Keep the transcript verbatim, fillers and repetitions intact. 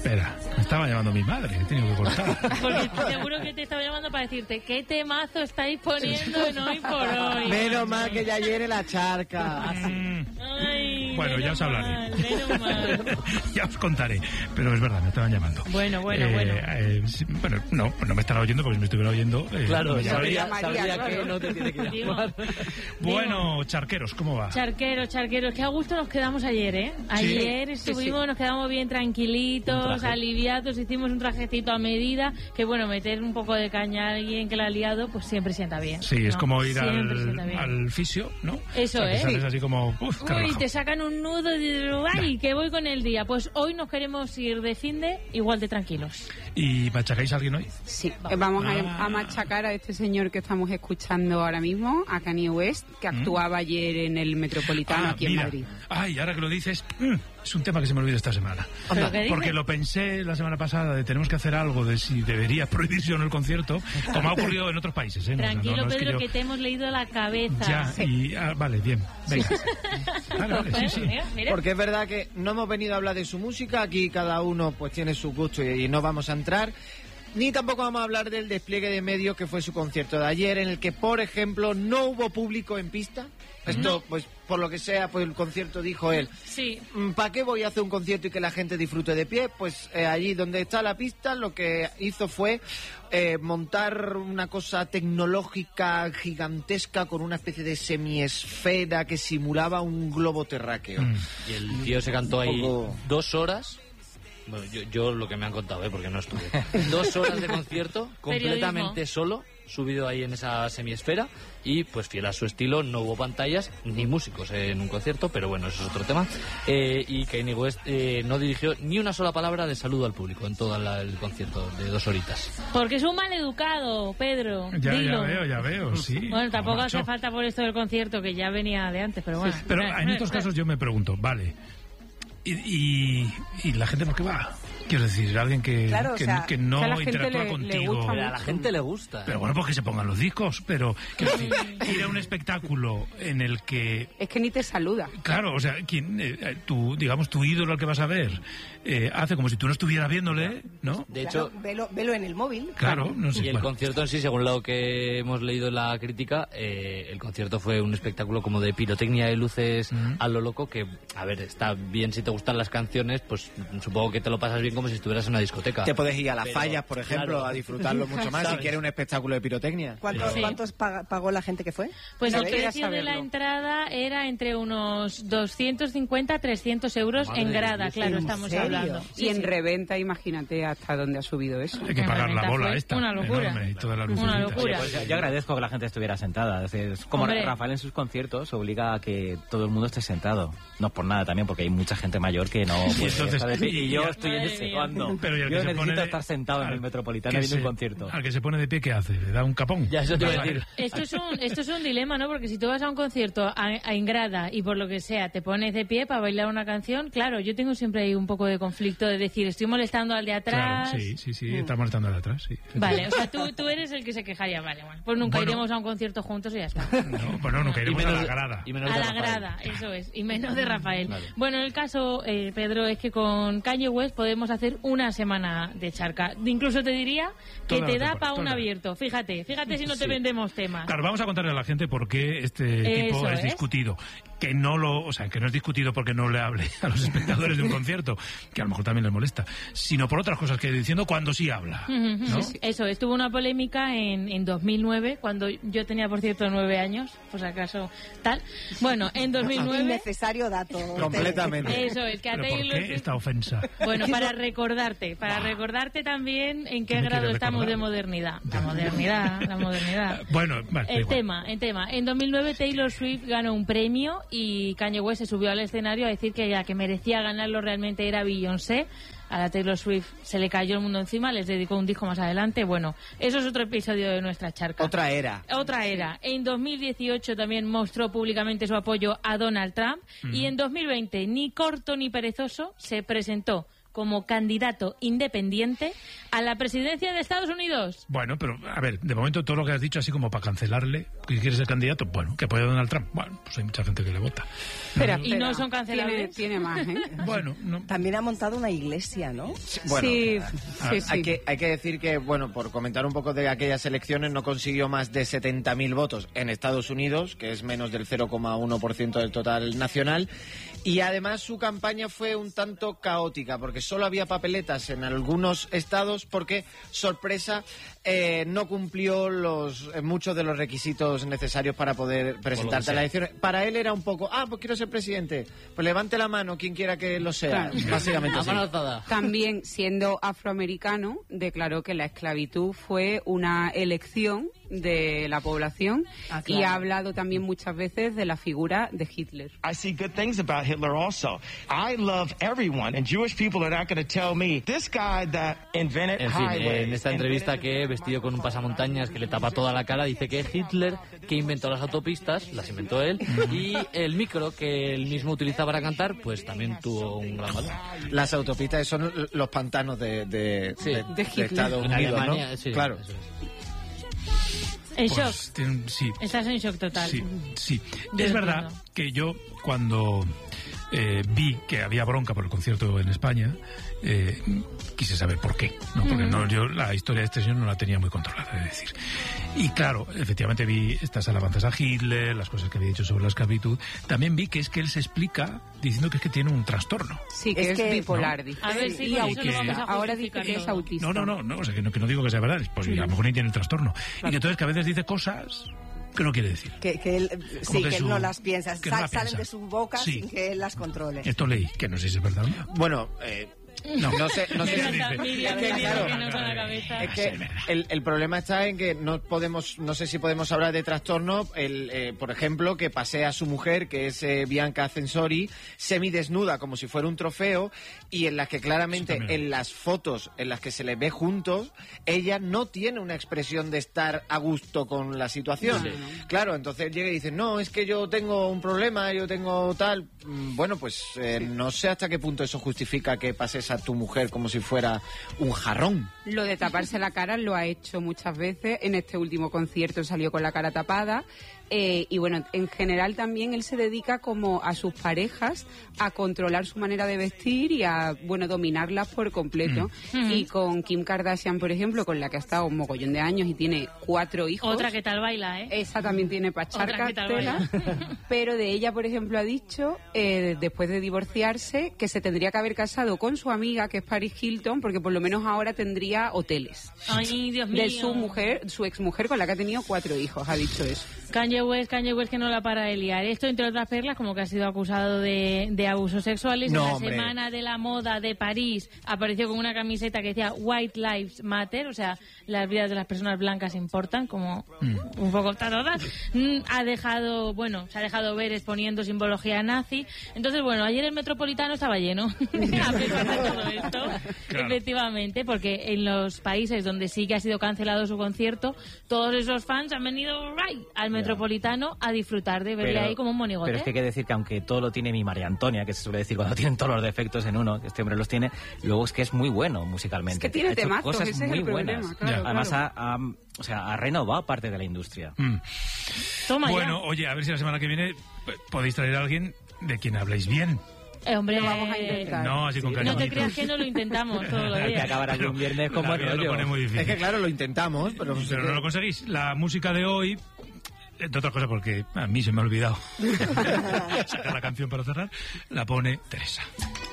Espera, me estaba llamando mi madre, he tenido que cortar. Porque seguro que te estaba llamando para decirte qué temazo estáis poniendo en Hoy por Hoy. Menos mal que ya llene la charca. Ay, bueno, ya os hablaré. Mal, menos mal. Ya os contaré. Pero es verdad, me estaban llamando. Bueno, bueno, eh, bueno. Eh, sí, bueno, no, no me estará oyendo porque si me estuviera oyendo... Eh, claro, me sabría, María, sabría claro. que no te tiene que llamar. Bueno, charqueros, ¿cómo va? Charqueros, charqueros, que a gusto nos quedamos ayer, ¿eh? Ayer sí, estuvimos, sí, sí. nos quedamos bien tranquilitos, aliviados, hicimos un trajecito a medida, que bueno, meter un poco de caña a alguien que la ha liado, pues siempre sienta bien. Sí, ¿no? es como ir Siempre sienta al, bien. al fisio, ¿no? Eso, o sea, que ¿eh? sales así como... Uf, qué Uy, relajado. te sacan un nudo y dices, ¡ay, que voy con el día! Pues hoy nos queremos ir de finde igual de tranquilos. ¿Y machacáis a alguien hoy? Sí, vamos a, Ah. a machacar a este señor que estamos escuchando ahora mismo, a Kanye West, que actuaba ayer en el Metropolitano Ah, aquí en mira. Madrid. Ay, ahora que lo dices, mm, es un tema que se me olvidó esta semana. ¿Pero qué dices? Porque lo pensé la semana pasada de tenemos que hacer algo de si debería prohibirse o no el concierto, como ha ocurrido en otros países. ¿eh? No, Tranquilo, no, no es Pedro, que, que te hemos leído la cabeza. Ya, y, ah, vale, bien, venga. Vale, vale, sí, sí. Mira, mira. Porque es verdad que no hemos venido a hablar de su música, aquí cada uno pues tiene su gusto y, y no vamos a entrar. Ni tampoco vamos a hablar del despliegue de medios que fue su concierto de ayer, en el que, por ejemplo, no hubo público en pista. Esto, No. pues, por lo que sea, pues el concierto dijo él. Sí. ¿Para qué voy a hacer un concierto y que la gente disfrute de pie? Pues eh, allí donde está la pista, lo que hizo fue eh, montar una cosa tecnológica gigantesca con una especie de semiesfera que simulaba un globo terráqueo. Mm. Y el tío se cantó ahí poco- dos horas. Bueno, yo, yo lo que me han contado, ¿eh? Porque no estuve. Dos horas de concierto, completamente solo, subido ahí en esa semiesfera. Y pues fiel a su estilo, no hubo pantallas ni músicos en un concierto, pero bueno, eso es otro tema. Eh, y Kanye West eh, no dirigió ni una sola palabra de saludo al público en todo la- el concierto de dos horitas. Porque es un maleducado, Pedro. Ya, Dilo. ya veo, ya veo, sí. Bueno, tampoco Macho. hace falta por esto del concierto, que ya venía de antes, pero bueno. Pero Eh, en eh, estos eh. casos yo me pregunto, vale, ¿y, y, y la gente por qué va? Quiero decir, alguien que, Claro, o que, sea, que no que a la gente interactúa le- le contigo. gusta Pero a la gente le gusta. Pero bueno, pues que se pongan los discos, pero quiero decir, ir a un espectáculo en el que, Es que ni te saluda. claro, o sea, quien, eh, tu, digamos, tu ídolo al que vas a ver, eh, hace como si tú no estuvieras viéndole, ¿no? De hecho, Claro, velo, velo en el móvil. Claro, no sé. y el bueno. concierto en sí, según lo que hemos leído en la crítica, eh, el concierto fue un espectáculo como de pirotecnia y luces Mm. a lo loco, que, a ver, está bien si te gustan las canciones, pues supongo que te lo pasas bien como si estuvieras en una discoteca. Te puedes ir a las Pero, fallas, por ejemplo, claro. a disfrutarlo mucho más si ¿Sabes? quieres un espectáculo de pirotecnia. ¿Cuántos, Sí. cuántos paga- pagó la gente que fue? Pues el Debería precio de la saberlo. entrada era entre unos doscientos cincuenta a trescientos euros Madre en de grada, Dios, claro, ¿en estamos serio? hablando. Y en reventa, imagínate hasta dónde ha subido eso. Hay que pagar la Realmente bola fue esta. una locura. enorme, y todas las Una lucecitas. locura. Pues yo agradezco que la gente estuviera sentada. Es, decir, es como Hombre. Rafael en sus conciertos obliga a que todo el mundo esté sentado. No es por nada también, porque hay mucha gente mayor que no puede entonces- estar de pie. y- Y yo y- estoy en Madre ese mía. bando. Pero y el que Yo se necesito pone de- estar sentado en al- el Metropolitano que viendo un se- concierto. Al que se pone de pie, ¿qué hace? ¿Le da un capón? Ya, eso te iba a Vale. decir. Esto es, un, esto es un dilema, ¿no? Porque si tú vas a un concierto a, a Ingrada y por lo que sea te pones de pie para bailar una canción, claro, yo tengo siempre ahí un poco de conflicto de decir, estoy molestando al de atrás. Claro, sí, sí, sí, está molestando al de atrás, sí. Vale, o sea, tú, tú eres el que se quejaría, vale, bueno, pues nunca Bueno. iremos a un concierto juntos y ya está. No, bueno, nunca iremos Y menos a la de- grada. y menos A de la Rafael. grada, eso es, y menos de Rafael. Vale. Bueno, el caso, eh, Pedro, es que con Kanye West podemos hacer una semana de charca. Incluso te diría que Toda la te da temporada, para un toda. abierto. Fíjate, fíjate si no te Sí. vendemos temas. Claro, vamos a contarle a la gente por qué este tipo Eso es, es. discutido. Que no lo, o sea, que no es discutido porque no le hable a los espectadores de un concierto, que a lo mejor también les molesta, sino por otras cosas que he ido diciendo cuando sí habla. ¿no? Eso, estuvo una polémica en, en dos mil nueve, cuando yo tenía, por cierto, nueve años, por si acaso tal. Bueno, en dos mil nueve... Innecesario dato. Completamente. Eso es, que a Pero ¿por Taylor qué Swift- esta ofensa? Bueno, para recordarte, para recordarte también en qué ¿Qué me grado quieres estamos de recordar? modernidad. La modernidad, la modernidad. Bueno, vale, da El igual. tema, el tema. En dos mil nueve Taylor Swift ganó un premio y Kanye West se subió al escenario a decir que ya que merecía ganarlo realmente era Beyoncé. A la Taylor Swift se le cayó el mundo encima, les dedicó un disco más adelante. Bueno, eso es otro episodio de nuestra charca. Otra era. Otra era. En dos mil dieciocho también mostró públicamente su apoyo a Donald Trump. Y en dos mil veinte, ni corto ni perezoso, se presentó como candidato independiente a la presidencia de Estados Unidos. Bueno, pero a ver, de momento todo lo que has dicho así como para cancelarle, que quiere ser candidato, bueno, que apoya a Donald Trump. Bueno, pues hay mucha gente que le vota. Espera, Y no son cancelables. Tiene, tiene más, ¿eh? Bueno, no. También ha montado una iglesia, ¿no? Bueno, sí, sí, sí. Hay que, hay que decir que, bueno, por comentar un poco de aquellas elecciones, no consiguió más de setenta mil votos en Estados Unidos, que es menos del cero coma uno por ciento del total nacional. Y además su campaña fue un tanto caótica, porque solo había papeletas en algunos estados, porque, sorpresa, eh, no cumplió los eh, muchos de los requisitos necesarios para poder presentarse a las elecciones. Para él era un poco, ah, pues quiero ser presidente, pues levante la mano quien quiera que lo sea. Claro. Básicamente La sí. mano alzada. También, siendo afroamericano, declaró que la esclavitud fue una elección de la población Ah, claro. y ha hablado también muchas veces de la figura de Hitler. I see good things about Hitler also. I love everyone, and Jewish people are not going to tell me this guy that invented En fin, highways. en esta entrevista que, vestido con un pasamontañas que le tapa toda la cara, dice que Hitler, que inventó las autopistas, las inventó él, y el micro que él mismo utiliza para cantar, pues también tuvo un gran valor. Las autopistas son los pantanos de, de, Sí. de- De de Hitler. Estados En Unidos, Alemania, ¿no? sí, Claro. eso es. En Pues, shock. tiene- sí. Estás en shock total. Sí, sí. Yo Es lo verdad entiendo. que yo cuando eh, vi que había bronca por el concierto en España, eh, quise saber por qué, ¿no? Porque no, yo la historia de este señor no la tenía muy controlada, es decir. Y claro, efectivamente vi estas alabanzas a Hitler, las cosas que había dicho sobre la esclavitud. También vi que es que él se explica diciendo que es que tiene un trastorno. Sí, que Es es, que- bipolar, ¿no? dice. A ver si Y con y eso que- lo vamos a Ahora dice justificar que es todo. autista. No, no, no, no, o sea, que no, que no digo que sea verdad, pues a lo mejor ni tiene el trastorno. Y que entonces que a veces dice cosas que no quiere decir. Que, que él, Como sí, que que él su- no las piensa. que no Sa- la salen piensa. de su boca Sí. sin que él las controle. Esto leí, que no sé si es verdad o no. Bueno, eh, No. no sé, no sé Me si... encanta, Miriam, Es que, Miriam, claro, que no con la cabeza. Es que el, el problema está en que no podemos, no sé si podemos hablar de trastorno, el, eh, por ejemplo, que pasea a su mujer, que es eh, Bianca Censori, semidesnuda como si fuera un trofeo, y en las que claramente Eso también. en las fotos en las que se les ve juntos, ella no tiene una expresión de estar a gusto con la situación. No, no, no. Claro, entonces llega y dice, no, es que yo tengo un problema, yo tengo tal. Mm, Bueno, pues eh, no sé hasta qué punto eso justifica que pases a tu mujer como si fuera un jarrón. Lo de taparse la cara lo ha hecho muchas veces. En este último concierto salió con la cara tapada. Eh, y bueno, en general también él se dedica como a sus parejas a controlar su manera de vestir y a, bueno, dominarlas por completo. Mm. Y con Kim Kardashian, por ejemplo, con la que ha estado un mogollón de años y tiene cuatro hijos. Otra que tal baila, ¿eh? Esa también tiene para echar Otra que tal cartela. baila. Pero de ella, por ejemplo, ha dicho, eh, después de divorciarse, que se tendría que haber casado con su amiga, que es Paris Hilton, porque por lo menos ahora tendría hoteles. Ay, Dios mío. De su mujer, su exmujer, con la que ha tenido cuatro hijos, ha dicho eso. Kanye West, Kanye West que no la para de liar. Esto, entre otras perlas, como que ha sido acusado de, de abusos sexuales. No, en la hombre. Semana de la Moda de París apareció con una camiseta que decía White Lives Matter, o sea, las vidas de las personas blancas importan, como un poco todas. Mm, Ha dejado, bueno, se ha dejado ver exponiendo simbología nazi. Entonces, bueno, ayer el Metropolitano estaba lleno. A pesar de todo esto, Claro. efectivamente, porque en los países donde sí que ha sido cancelado su concierto, todos esos fans han venido right, al Metropolitano a disfrutar de verle ahí como un monigote. Pero es que hay que decir que aunque todo lo tiene mi María Antonia, que se suele decir cuando tienen todos los defectos en uno, este hombre los tiene, luego es que es muy bueno musicalmente. Es que tiene Ha hecho temazos, cosas ese es muy el problema, buenas. claro, Además claro. Ha, ha- o sea, ha renovado parte de la industria. Mm. Toma ya. Bueno, oye, a ver si la semana que viene p- podéis traer a alguien de quien habléis bien. Eh, hombre, Lo vamos a intentar. No, así con no te cariñitos. creas que no lo intentamos todos los Hay que días. acabar aquí un viernes con La buen vida lo rollo. pone muy difícil. Es que claro, lo intentamos, pero, Pero no lo conseguís. La música de hoy, entre otras cosas porque a mí se me ha olvidado sacar la canción para cerrar, la pone Teresa.